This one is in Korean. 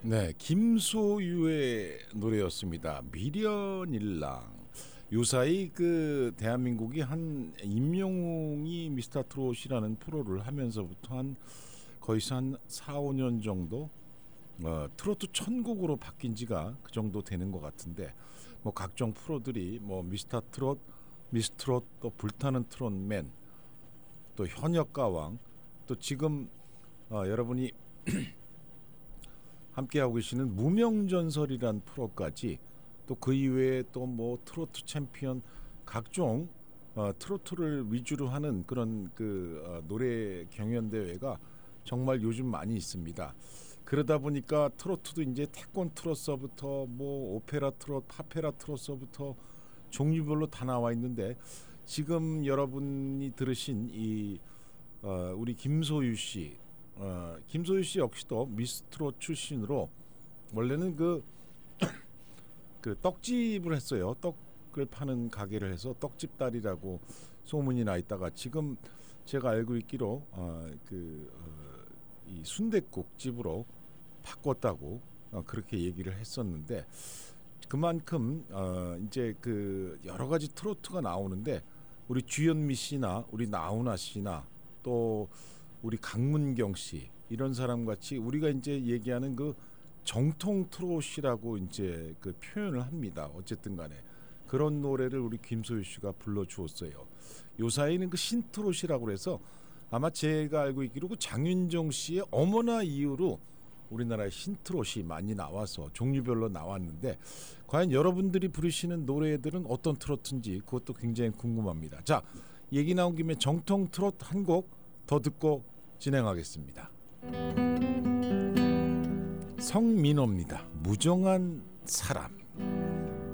네, 김소유의 노래였습니다. 미련일랑. 요사이 그 대한민국이 한 임영웅이 미스터 트롯이라는 프로를 하면서부터 한 거의 한 4, 5년 정도 트로트 천국으로 바뀐 지가 그 정도 되는 것 같은데, 뭐 각종 프로들이 뭐 미스터 트롯, 미스 트롯, 또 불타는 트롯맨, 또 현역가왕, 또 지금 여러분이 함께하고 계시는 무명전설이란 프로까지, 또 그 이외에 또 뭐 트로트 챔피언, 각종 트로트를 위주로 하는 그런 노래 경연 대회가 정말 요즘 많이 있습니다. 그러다 보니까 트로트도 이제 태권 트로트서부터 뭐 오페라 트로트, 파페라 트로트서부터 종류별로 다 나와 있는데, 지금 여러분이 들으신 이 우리 김소유 씨, 김소유 씨 역시도 미스트롯 출신으로 원래는 그 떡집을 했어요. 떡을 파는 가게를 해서 떡집 딸이라고 소문이 나 있다가, 지금 제가 알고 있기로 이 순댓국 집으로 바꿨다고 그렇게 얘기를 했었는데, 그만큼 이제 여러 가지 트로트가 나오는데, 우리 주현미 씨나 우리 나훈아 씨나 또 우리 강문경 씨, 이런 사람 같이 우리가 이제 얘기하는 그 정통 트롯이라고 이제 그 표현을 합니다. 어쨌든 간에 그런 노래를 우리 김소유 씨가 불러주었어요. 요 사이는 그 신트롯이라고 해서, 아마 제가 알고 있기로 그 장윤정 씨의 어머나 이후로 우리나라의 신트롯이 많이 나와서 종류별로 나왔는데, 과연 여러분들이 부르시는 노래들은 어떤 트로트인지 그것도 굉장히 궁금합니다. 자, 얘기 나온 김에 정통 트롯 한 곡 더 듣고 진행하겠습니다. 성민호입니다. 무정한 사람.